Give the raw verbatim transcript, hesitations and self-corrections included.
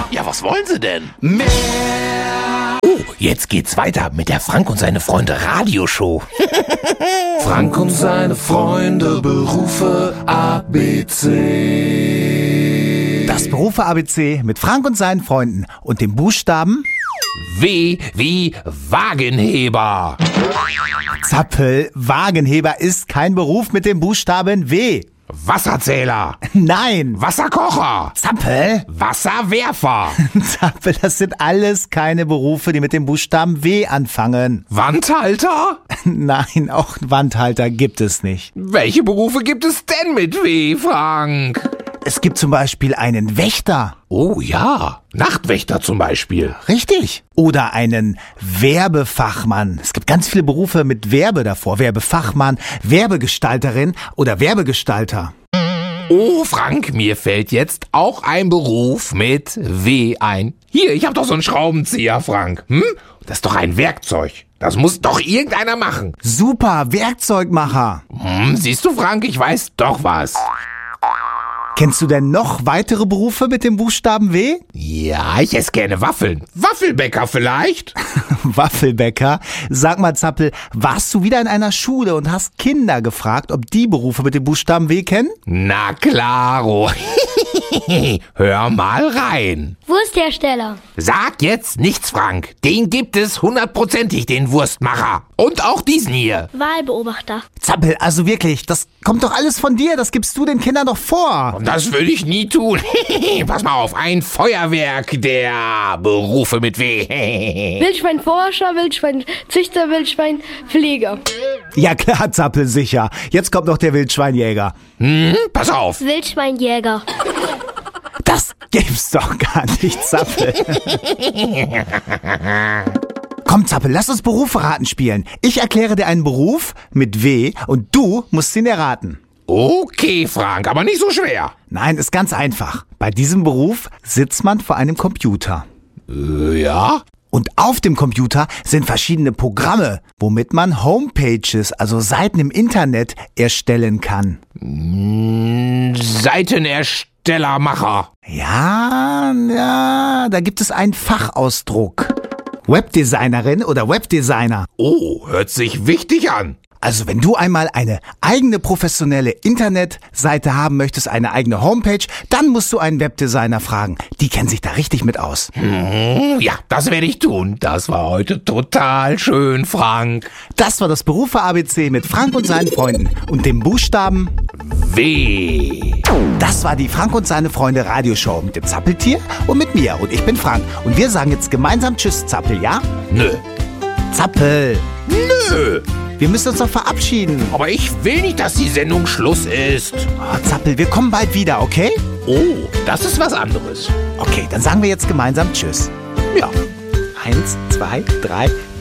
Ja, was wollen Sie denn? Mehr. Oh, jetzt geht's weiter mit der Frank und seine Freunde Radioshow. Frank und seine Freunde, Berufe A B C. Das Berufe A B C mit Frank und seinen Freunden und dem Buchstaben W wie Wagenheber. Zappel. Wagenheber ist kein Beruf mit dem Buchstaben W. Wasserzähler. Nein. Wasserkocher. Zappel. Wasserwerfer. Zappel, das sind alles keine Berufe, die mit dem Buchstaben W anfangen. Wandhalter? Nein, auch Wandhalter gibt es nicht. Welche Berufe gibt es denn mit W, Frank? Es gibt zum Beispiel einen Wächter. Oh ja, Nachtwächter zum Beispiel. Richtig. Oder einen Werbefachmann. Es gibt ganz viele Berufe mit Werbe davor. Werbefachmann, Werbegestalterin oder Werbegestalter. Oh, Frank, mir fällt jetzt auch ein Beruf mit W ein. Hier, ich hab doch so einen Schraubenzieher, Frank. Hm? Das ist doch ein Werkzeug. Das muss doch irgendeiner machen. Super, Werkzeugmacher. Hm, siehst du, Frank, ich weiß doch was. Kennst du denn noch weitere Berufe mit dem Buchstaben W? Ja, ich esse gerne Waffeln. Waffelbäcker vielleicht? Waffelbäcker. Sag mal, Zappel, warst du wieder in einer Schule und hast Kinder gefragt, ob die Berufe mit dem Buchstaben W kennen? Na klaro. Hör mal rein. Wursthersteller. Sag jetzt nichts, Frank. Den gibt es hundertprozentig, den Wurstmacher. Und auch diesen hier. Wahlbeobachter. Zappel, also wirklich, das kommt doch alles von dir. Das gibst du den Kindern doch vor. Das würde ich nie tun. Pass mal auf, ein Feuerwerk der Berufe mit W. Wildschweinforscher, Wildschweinzüchter, Wildschweinpfleger. Ja klar, Zappel, sicher. Jetzt kommt noch der Wildschweinjäger. Hm, pass auf. Wildschweinjäger. Das gibt's doch gar nicht, Zappel. Komm, Zappel, lass uns Berufe raten spielen. Ich erkläre dir einen Beruf mit W und du musst ihn erraten. Okay, Frank, aber nicht so schwer. Nein, ist ganz einfach. Bei diesem Beruf sitzt man vor einem Computer. Äh, ja? Und auf dem Computer sind verschiedene Programme, womit man Homepages, also Seiten im Internet, erstellen kann. Hm, Seitenerstellermacher. Ja, ja, da gibt es einen Fachausdruck. Webdesignerin oder Webdesigner. Oh, hört sich wichtig an. Also wenn du einmal eine eigene professionelle Internetseite haben möchtest, eine eigene Homepage, dann musst du einen Webdesigner fragen. Die kennen sich da richtig mit aus. Hm, ja, das werde ich tun. Das war heute total schön, Frank. Das war das Berufe A B C mit Frank und seinen Freunden und dem Buchstaben W. Das war die Frank und seine Freunde Radioshow mit dem Zappeltier und mit mir. Und ich bin Frank. Und wir sagen jetzt gemeinsam Tschüss, Zappel, ja? Nö. Zappel. Nö. Wir müssen uns doch verabschieden. Aber ich will nicht, dass die Sendung Schluss ist. Oh, Zappel, wir kommen bald wieder, okay? Oh, das ist was anderes. Okay, dann sagen wir jetzt gemeinsam Tschüss. Ja. Eins, zwei, drei,